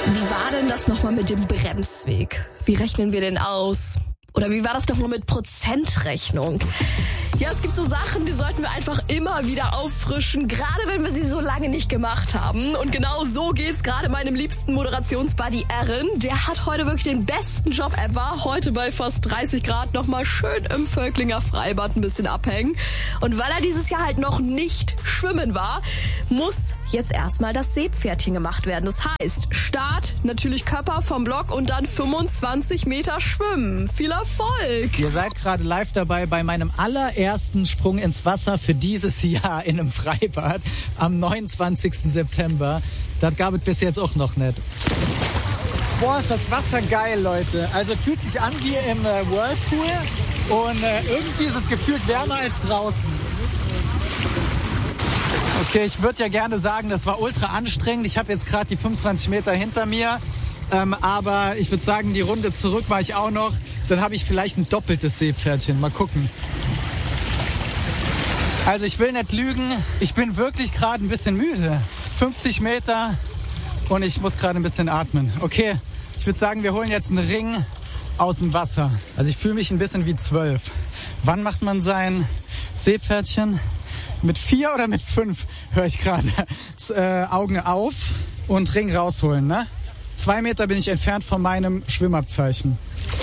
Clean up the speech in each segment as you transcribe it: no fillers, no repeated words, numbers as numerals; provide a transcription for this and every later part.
Wie war denn das nochmal mit dem Bremsweg? Wie rechnen wir den aus? Oder wie war das nochmal mit Prozentrechnung? Ja, es gibt so Sachen, die sollten wir einfach immer wieder auffrischen, gerade wenn wir sie so lange nicht gemacht haben. Und genau so geht's gerade meinem liebsten Moderationsbuddy Aaron. Der hat heute wirklich den besten Job ever. Heute bei fast 30 Grad nochmal schön im Völklinger Freibad ein bisschen abhängen. Und weil er dieses Jahr halt noch nicht schwimmen war, muss jetzt erstmal das Seepferdchen gemacht werden. Das heißt, Start, natürlich Körper vom Block und dann 25 Meter schwimmen. Viel Erfolg! Ihr seid gerade live dabei bei meinem allerersten Sprung ins Wasser für dieses Jahr in einem Freibad am 29. September. Das gab es bis jetzt auch noch nicht. Boah, ist das Wasser geil, Leute. Also fühlt sich an wie im Whirlpool und irgendwie ist es gefühlt wärmer als draußen. Okay, ich würde ja gerne sagen, das war ultra anstrengend. Ich habe jetzt gerade die 25 Meter hinter mir. Aber ich würde sagen, die Runde zurück war ich auch noch. Dann habe ich vielleicht ein doppeltes Seepferdchen. Mal gucken. Also ich will nicht lügen. Ich bin wirklich gerade ein bisschen müde. 50 Meter und ich muss gerade ein bisschen atmen. Okay, ich würde sagen, wir holen jetzt einen Ring aus dem Wasser. Also ich fühle mich ein bisschen wie 12. Wann macht man sein Seepferdchen? Mit 4 oder mit 5 höre ich gerade. Augen auf und Ring rausholen, ne? 2 Meter bin ich entfernt von meinem Schwimmabzeichen.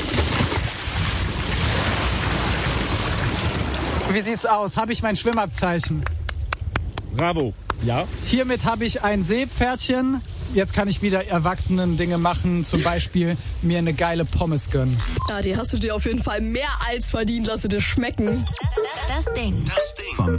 Wie sieht's aus? Habe ich mein Schwimmabzeichen? Bravo, ja. Hiermit habe ich ein Seepferdchen. Jetzt kann ich wieder Erwachsenen-Dinge machen, zum Beispiel mir eine geile Pommes gönnen. Ja, die hast du dir auf jeden Fall mehr als verdient. Lass sie dir schmecken. Das Ding. Vom